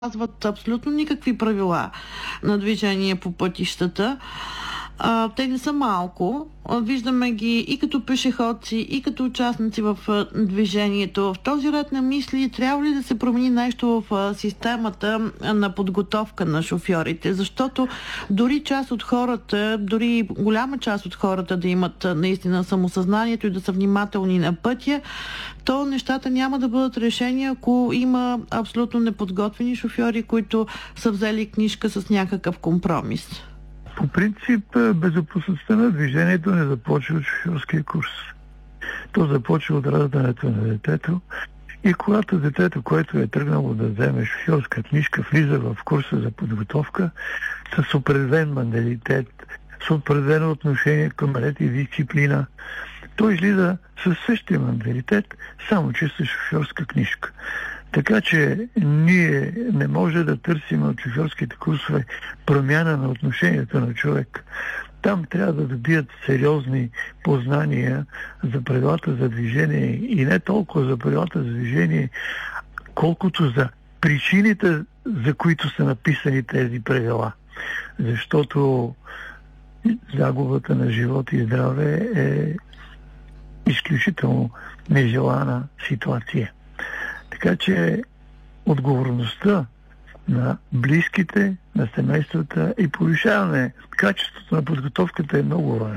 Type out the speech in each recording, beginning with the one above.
спазват абсолютно никакви правила на движение по пътищата. Те не са малко. Виждаме ги и като пешеходци, и като участници в движението. В този ред на мисли, трябва ли да се промени нещо в системата на подготовка на шофьорите? Защото дори част от хората, дори голяма част от хората да имат наистина самосъзнанието и да са внимателни на пътя, то нещата няма да бъдат решени, ако има абсолютно неподготвени шофьори, които са взели книжка с някакъв компромис. По принцип, безопасността на движението не започва от шофьорския курс. То започва от раждането на детето и когато детето, което е тръгнало да вземе шофьорска книжка, влиза в курса за подготовка с определен менталитет, с определено отношение към ред и дисциплина, той излиза със същия менталитет, само че с шофьорска книжка. Така че ние не може да търсим от шофьорските курсове промяна на отношението на човек. Там трябва да добият сериозни познания за правилата за движение и не толкова за правилата за движение, колкото за причините, за които са написани тези правила. Защото загубата на живот и здраве е изключително нежелана ситуация. Така че отговорността на близките, на семействата и повишаване качеството на подготовката е много важно.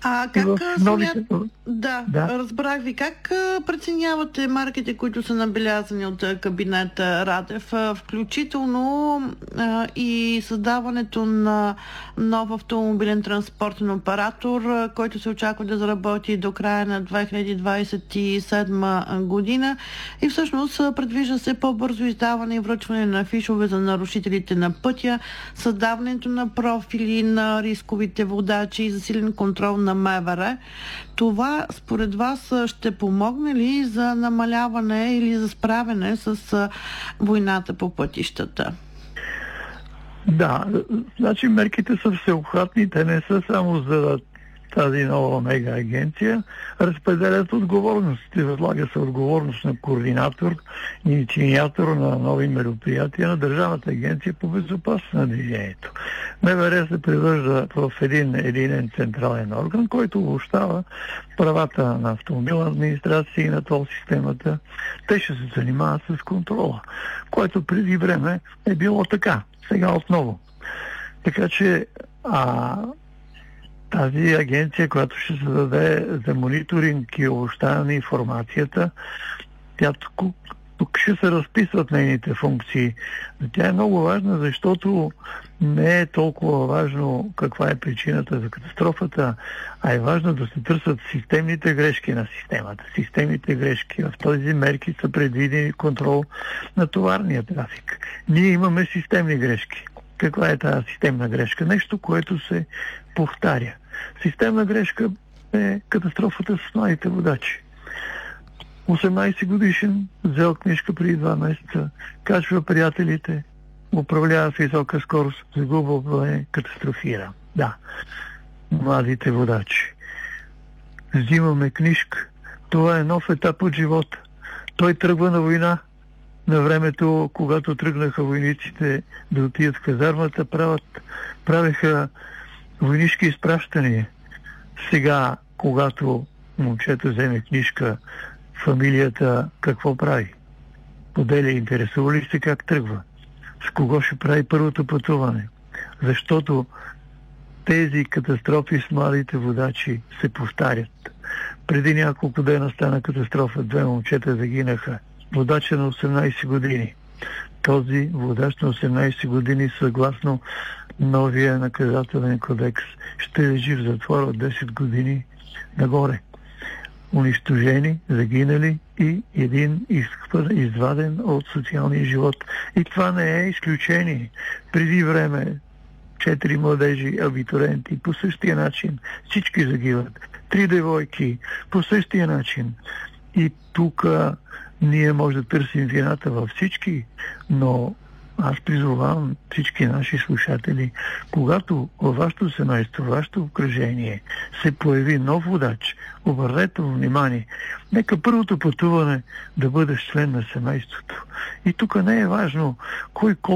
Разбрах ви. Как преценявате марките, които са набелязани от кабинета Радев, включително и създаването на нов автомобилен транспортен оператор, който се очаква да заработи до края на 2027 година и всъщност предвижда се по-бързо издаване и връчване на фишове за нарушителите на пътя, създаването на профили на рисковите водачи и засилен контрол на МВР. Това според вас ще помогне ли за намаляване или за справяне с войната по пътищата? Да, значи мерките са всеобхватни, те не са само за тази нова мега агенция, разпределят отговорностите, възлага се отговорност на координатор, инициатор на нови мероприятия на Държавната агенция по безопасност на движението. МВР се превръща в един централен орган, който обобщава правата на автомобилна администрация и на тол системата. Те ще се занимават с контрола, което преди време е било така. Сега отново. Така че тази агенция, която ще се даде за мониторинг и обобщаване на информацията, тя тук ще се разписват нейните функции. Тя е много важна, защото не е толкова важно каква е причината за катастрофата, а е важно да се търсят системните грешки на системата. Системните грешки. В този мерки са предвидени контрол на товарния трафик. Ние имаме системни грешки. Каква е тази системна грешка? Нещо, което се повтаря. Системна грешка е катастрофата с младите водачи. 18 годишен, взел книжка преди 2 месеца, качва приятелите, управлява с висока скорост, загубва управление, катастрофира. Да, младите водачи. Взимаме книжка. Това е нов етап от живота. Той тръгва на война. На времето, когато тръгнаха войниците да отидат в казармата, правеха войнишки изпращания. Сега, когато момчето вземе книжка, фамилията какво прави? Поделя, интересува ли се как тръгва? С кого ще прави първото пътуване? Защото тези катастрофи с младите водачи се повтарят. Преди няколко дена стана катастрофа, 2 момчета загинаха. Водача на 18 години. Този водач на 18 години, съгласно новия наказателен кодекс, ще лежи в затвора от 10 години нагоре. Унищожени, загинали и един изваден от социалния живот. И това не е изключение. Преди време 4 младежи абитуриенти по същия начин, всички загиват. 3 девойки по същия начин. И тук ние може да търсим вината във всички, но аз призовавам всички наши слушатели, когато във вашето семейство, вашето окръжение се появи нов водач, обърнете внимание, нека първото пътуване да бъдеш член на семейството. И тук не е важно кой колко